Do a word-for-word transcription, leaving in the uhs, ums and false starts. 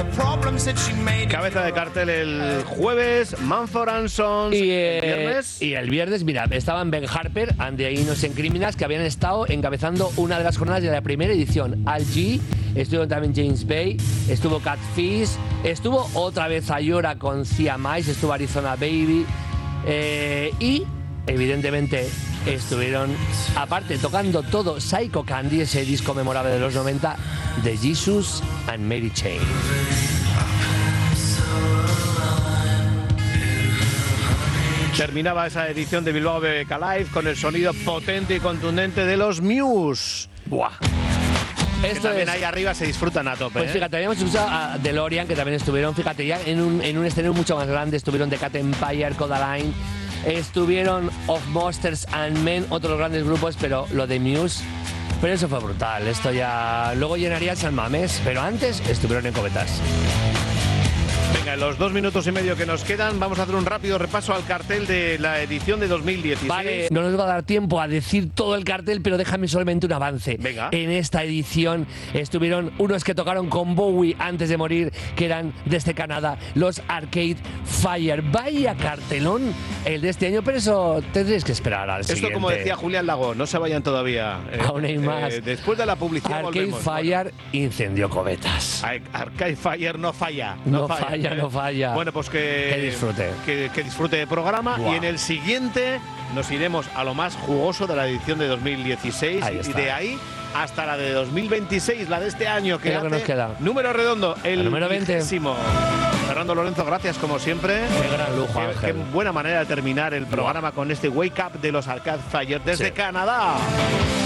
Cabeza de cartel el jueves, Mumford and Sons. Y, eh, el viernes. Y el viernes, mira, estaban Ben Harper and the Innocent Criminals, que habían estado encabezando una de las jornadas de la primera edición. Al G, estuvo también James Bay, estuvo Cat Fish, estuvo otra vez Ayora con Cia Mice, estuvo Arizona Baby. Eh, y, evidentemente, estuvieron, aparte, tocando todo Psycho Candy, ese disco memorable de los noventa, de Jesus and Mary Chain. Terminaba esa edición de Bilbao B B K Live con el sonido potente y contundente de los Muse. ¡Buah! Esto también es, ahí arriba se disfrutan a tope. Pues fíjate, habíamos escuchado a DeLorean, que también estuvieron, fíjate, ya en un, en un escenario mucho más grande. Estuvieron The Cat Empire, Codaline, estuvieron Of Monsters and Men, otros grandes grupos, pero lo de Muse, pero eso fue brutal. Esto ya luego llenaría el San Mamés, pero antes estuvieron en Covetas. Venga, en los dos minutos y medio que nos quedan, vamos a hacer un rápido repaso al cartel de la edición de dos mil dieciséis. Vale, no nos va a dar tiempo a decir todo el cartel, pero déjame solamente un avance. Venga. En esta edición estuvieron unos que tocaron con Bowie antes de morir, que eran desde Canadá, los Arcade Fire. Vaya cartelón el de este año, pero eso tendréis que esperar al Esto, siguiente. como decía Julián Lago, no se vayan todavía. Eh, Aún hay más. Eh, después de la publicidad Arcade volvemos. Fire incendió Covetas. Arcade Fire no falla. No, No, falla, falla, no falla. Bueno, pues que, Que disfrute. Que, que disfrute del programa. Buah. Y en el siguiente nos iremos a lo más jugoso de la edición de dos mil dieciséis. Ahí Y está. de ahí hasta la de dos mil veintiséis, la de este año. Que Es lo que hace nos queda. Número redondo, el, El número veinte. vigésimo. Fernando Lorenzo, gracias como siempre. Qué gran lujo, Qué, Ángel. qué buena manera de terminar el programa con este Wake Up de los Arcade Fire desde Sí. Canadá.